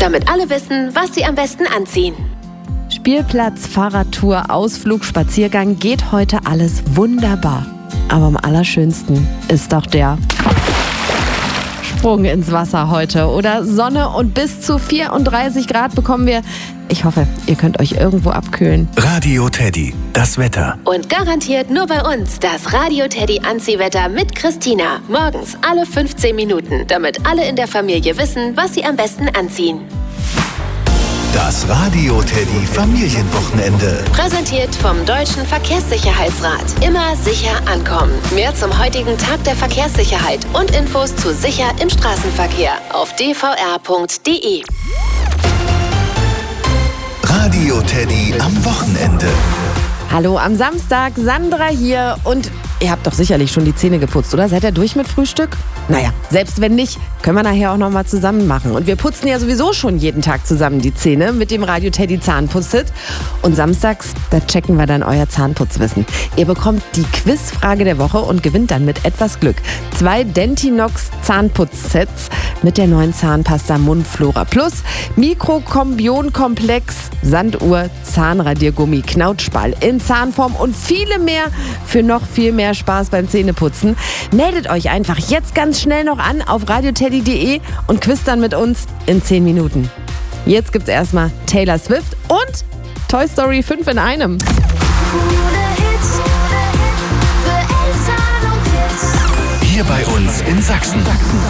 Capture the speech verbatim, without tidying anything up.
damit alle wissen, was sie am besten anziehen. Spielplatz, Fahrradtour, Ausflug, Spaziergang, geht heute alles wunderbar. Aber am allerschönsten ist doch der Sprung ins Wasser heute. Oder Sonne und bis zu vierunddreißig Grad bekommen wir. Ich hoffe, ihr könnt euch irgendwo abkühlen. Radio Teddy, das Wetter. Und garantiert nur bei uns das Radio Teddy Anziehwetter mit Christina. Morgens alle fünfzehn Minuten, damit alle in der Familie wissen, was sie am besten anziehen. Das Radio Teddy Familienwochenende. Präsentiert vom Deutschen Verkehrssicherheitsrat. Immer sicher ankommen. Mehr zum heutigen Tag der Verkehrssicherheit und Infos zu sicher im Straßenverkehr auf d v r punkt d e. Radio Teddy am Wochenende. Hallo am Samstag, Sandra hier und ihr habt doch sicherlich schon die Zähne geputzt, oder? Seid ihr durch mit Frühstück? Naja, selbst wenn nicht, können wir nachher auch nochmal zusammen machen. Und wir putzen ja sowieso schon jeden Tag zusammen die Zähne mit dem Radio Teddy Zahnputztipp. Und samstags, da checken wir dann euer Zahnputzwissen. Ihr bekommt die Quizfrage der Woche und gewinnt dann mit etwas Glück zwei Dentinox Zahnputzsets mit der neuen Zahnpasta Mundflora Plus, Mikrokombion-Komplex, Sanduhr, Zahnradiergummi, Knautschball in Zahnform und viele mehr für noch viel mehr Spaß beim Zähneputzen. Meldet euch einfach jetzt ganz schnell noch an auf radio teddy punkt d e und quizt dann mit uns in zehn Minuten. Jetzt gibt's erstmal Taylor Swift und Toy Story fünf in einem. Hier bei uns in Sachsen.